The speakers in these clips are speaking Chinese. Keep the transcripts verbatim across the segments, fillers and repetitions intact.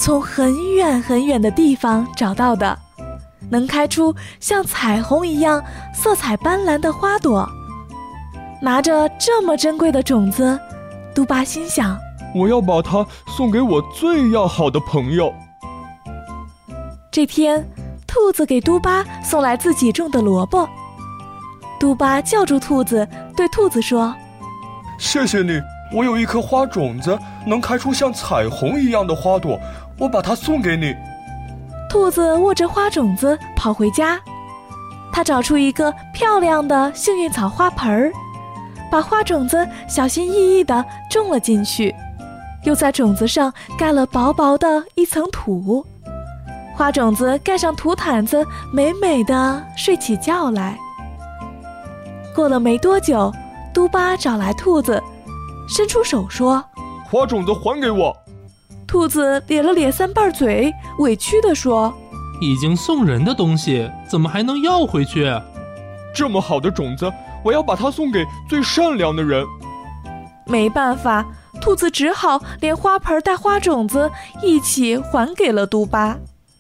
从很远很远的地方找到的，能开出像彩虹一样色彩斑斓的花朵。拿着这么珍贵的种子，嘟巴心想， 我要把它送给我最要好的朋友。 这天，兔子给嘟巴送来自己种的萝卜。嘟巴叫住兔子，对兔子说， 谢谢你，我有一颗花种子，能开出像彩虹一样的花朵，我把它送给你。 兔子握着花种子跑回家，他找出一个漂亮的幸运草花盆儿，把花种子小心翼翼地种了进去，又在种子上盖了薄薄的一层土。花种子盖上土毯子，美美地睡起觉来。过了没多久，嘟巴找来兔子，伸出手说， 花种子还给我。 兔子咧了咧三瓣嘴，委屈地说， 已经送人的东西怎么还能要回去？ 这么好的种子，我要把它送给最善良的人。 没办法，兔子只好连花盆带花种子一起还给了嘟巴。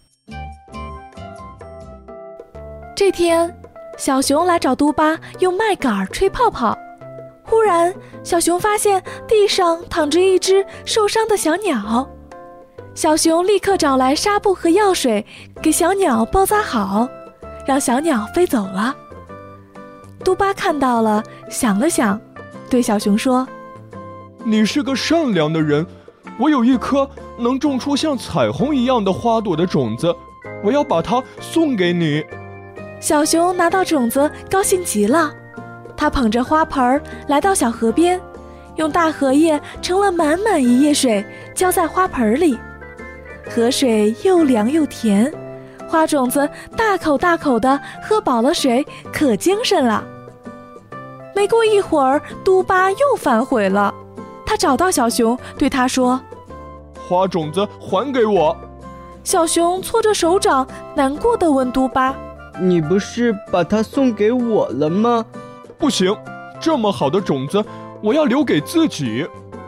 这天，小熊来找嘟巴用麦秆吹泡泡。忽然，小熊发现地上躺着一只受伤的小鸟。小熊立刻找来纱布和药水，给小鸟包扎好，让小鸟飞走了。嘟巴看到了，想了想，对小熊说， 你是个善良的人，我有一颗能种出像彩虹一样的花朵的种子，我要把它送给你。 小熊拿到种子，高兴极了。他捧着花盆来到小河边，用大荷叶盛了满满一叶水，浇在花盆里。河水又凉又甜，花种子大口大口地喝饱了水，可精神了。没过一会儿，嘟巴又反悔了。他找到小熊，对他说， 花种子还给我。 小熊搓着手掌，难过地问嘟巴， 你不是把它送给我了吗？ 不行，这么好的种子，我要留给自己。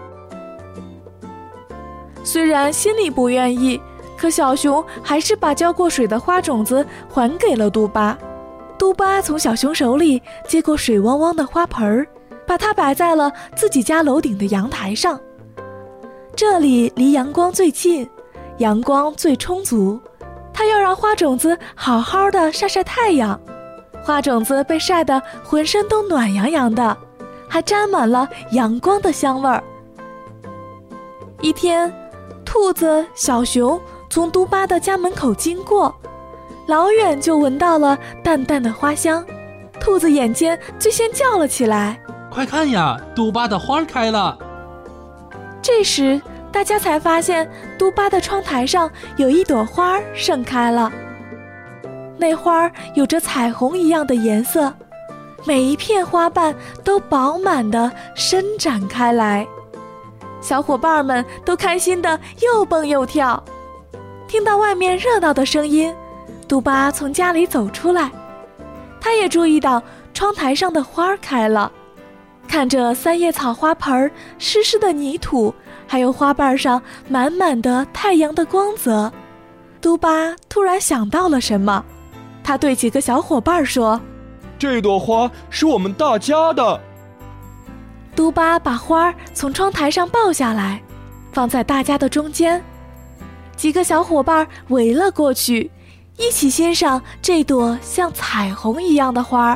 虽然心里不愿意，可小熊还是把浇过水的花种子还给了嘟巴。嘟巴从小熊手里接过水汪汪的花盆，把它摆在了自己家楼顶的阳台上。这里离阳光最近，阳光最充足，他要让花种子好好的晒晒太阳。花种子被晒得浑身都暖洋洋的，还沾满了阳光的香味儿。一天，兔子、小熊从嘟巴的家门口经过，老远就闻到了淡淡的花香。兔子眼尖，最先叫了起来， 快看呀，嘟巴的花开了。 这时大家才发现，嘟巴的窗台上有一朵花盛开了。那花有着彩虹一样的颜色，每一片花瓣都饱满地伸展开来。小伙伴们都开心地又蹦又跳。听到外面热闹的声音，嘟巴从家里走出来，他也注意到窗台上的花开了。看着三叶草花盆、湿湿的泥土，还有花瓣上满满的太阳的光泽，嘟巴突然想到了什么。他对几个小伙伴说， 这朵花是我们大家的。 嘟巴把花从窗台上抱下来，放在大家的中间。几个小伙伴围了过去，一起欣赏这朵像彩虹一样的花。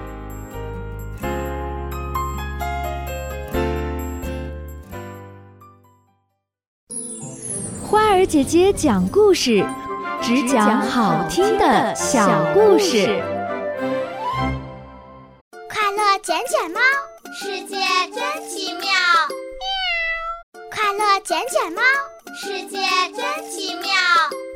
花儿姐姐讲故事，只讲好听的小故事。 快乐捡捡猫，世界真奇妙。快乐捡捡猫，世界真奇妙。